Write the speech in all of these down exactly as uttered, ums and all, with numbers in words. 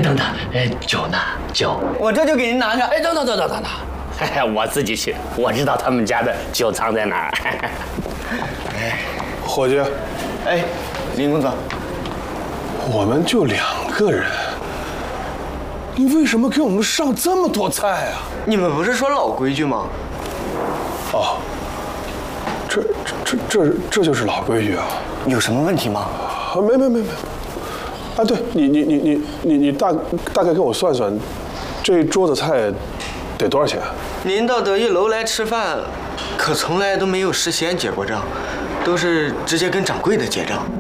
等等，哎，酒呢？酒， 我这就给您拿上。 哎，等等等等等等，嘿嘿，我自己去，我知道他们家的酒藏在哪儿。 哎，伙计， 哎，林公子， 我们就两个人，你为什么给我们上这么多菜啊？ 你们不是说老规矩吗？ 哦，这这这这这就是老规矩啊！ 有什么问题吗？ 啊，没没没没。啊，对你你你你你你大大概给我算算，这一桌子菜得多少钱？ 您到德玉楼来吃饭，可从来都没有事先结过账，都是直接跟掌柜的结账。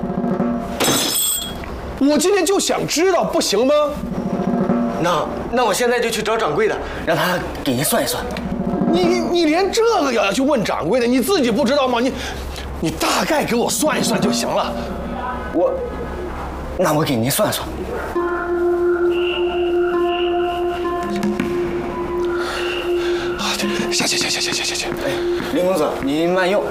我今天就想知道，不行吗？ 那那我现在就去找掌柜的，让他给您算一算。 你你连这个也要去问掌柜的，你自己不知道吗？你你大概给我算一算就行了。 我，那我给您算算。 啊，行行行行行行行行。 哎，林公子，您慢用。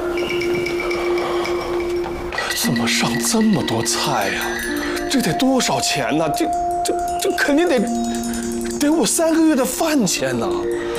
怎么上这么多菜呀？这得多少钱呢？这这这肯定得得我三个月的饭钱呢。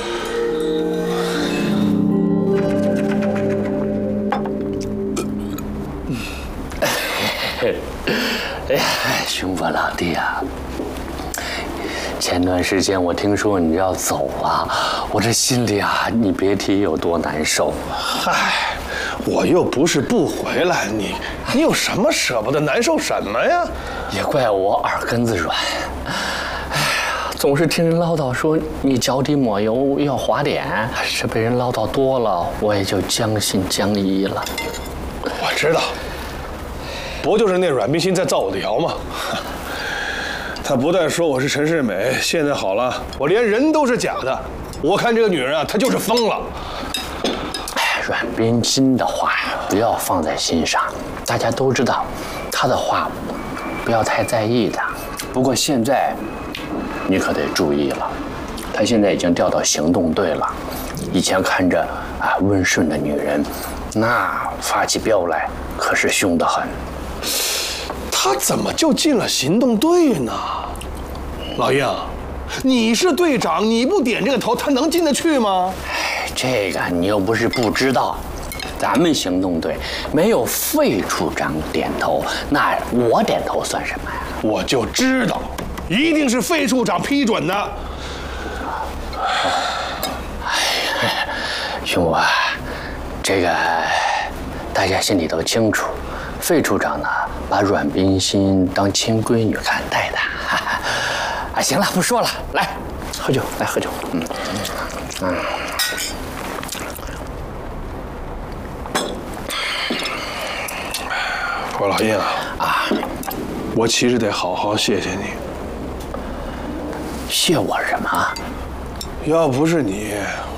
哎呀，兄伯老弟啊，前段时间我听说你要走啊，我这心里啊，你别提有多难受。 嗨，我又不是不回来，你你有什么舍不得，难受什么呀？ 也怪我耳根子软，哎呀，总是听人唠叨说你脚底抹油要滑点，这被人唠叨多了，我也就将信将疑了。 我知道。不就是那阮冰心在造我的谣吗？他不但说我是陈世美，现在好了，我连人都是假的。我看这个女人啊，她就是疯了。 哎，阮冰心的话不要放在心上，大家都知道，她的话不要太在意的。不过现在你可得注意了，她现在已经调到行动队了。以前看着啊温顺的女人，那发起飙来可是凶得很。 他怎么就进了行动队呢？老鹰，你是队长，你不点这个头，他能进得去吗？ 哎，这个你又不是不知道，咱们行动队没有费处长点头，那我点头算什么呀？ 我就知道，一定是费处长批准的。 哎，兄啊，这个大家心里都清楚。费处长呢，把阮冰心当亲闺女看待的。哈哈啊，行了，不说了，来喝酒，来喝酒。嗯嗯。 我老鹰啊，啊，我其实得好好谢谢你。 谢我什么？ 要不是你，